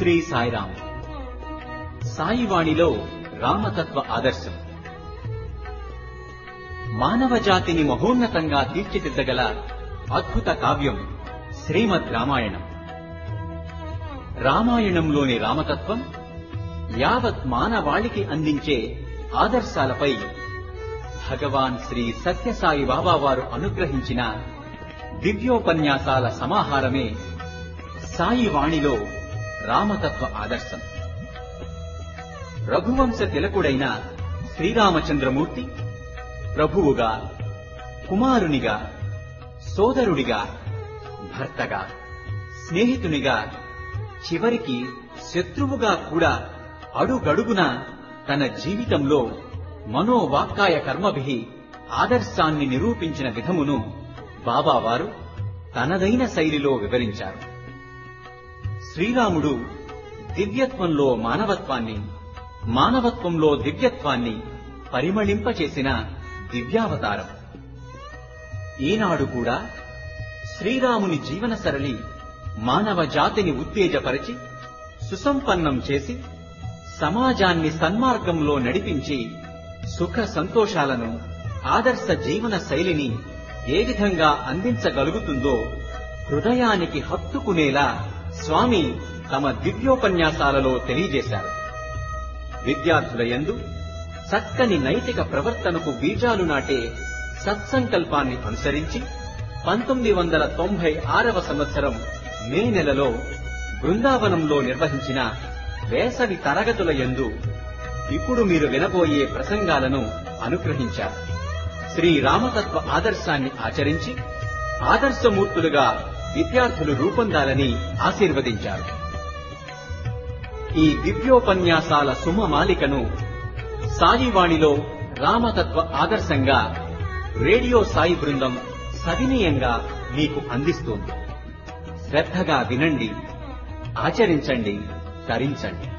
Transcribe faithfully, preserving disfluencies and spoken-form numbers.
శ్రీ సాయిరాం. సాయివాణిలో రామతత్వ ఆదర్శం. మానవ జాతిని మహోన్నతంగా తీర్చిదిద్దగల అద్భుత కావ్యం శ్రీమద్ రామాయణం. రామాయణంలోని రామతత్వం యావత్ మానవాళికి అందించే ఆదర్శాలపై భగవాన్ శ్రీ సత్యసాయి బాబా వారు అనుగ్రహించిన దివ్యోపన్యాసాల సమాహారమే సాయివాణిలో రామతత్వ ఆదర్శం. రఘువంశ తిలకుడైన శ్రీరామచంద్రమూర్తి ప్రభువుగా, కుమారునిగా, సోదరుడిగా, భర్తగా, స్నేహితునిగా, చివరికి శత్రువుగా కూడా అడుగడుగున తన జీవితంలో మనోవాక్కాయ కర్మభి ఆదర్శాన్ని నిరూపించిన విధమును బాబావారు తనదైన శైలిలో వివరించారు. శ్రీరాముడు దివ్యత్వంలో మానవత్వాన్ని, మానవత్వంలో దివ్యత్వాన్ని పరిమళింపచేసిన దివ్యావతారం. ఈనాడు కూడా శ్రీరాముని జీవన సరళి మానవ జాతిని ఉత్తేజపరిచి సుసంపన్నం చేసి సమాజాన్ని సన్మార్గంలో నడిపించి సుఖ సంతోషాలను, ఆదర్శ జీవన శైలిని ఏ విధంగా అందించగలుగుతుందో హృదయానికి హత్తుకునేలా స్వామి తమ దివ్యోపన్యాసాలలో తెలియజేశారు. విద్యార్థుల యందు చక్కని నైతిక ప్రవర్తనకు బీజాలు నాటే సత్సంకల్పాన్ని అనుసరించి పంతొమ్మిది వందల తొంభై ఆరవ సంవత్సరం మే నెలలో బృందావనంలో నిర్వహించిన వేసవి తరగతుల యందు ఇప్పుడు మీరు వినబోయే ప్రసంగాలను అనుగ్రహించారు. శ్రీ రామతత్వ ఆదర్శాన్ని ఆచరించి ఆదర్శమూర్తులుగా విద్యార్థులు రూపొందాలని ఆశీర్వదించారు. ఈ దివ్యోపన్యాసాల సుమమాలికను సాయివాణిలో రామతత్వ ఆదర్శంగా రేడియో సాయి బృందం సవినీయంగా మీకు అందిస్తోంది. శ్రద్ధగా వినండి, ఆచరించండి, తరించండి.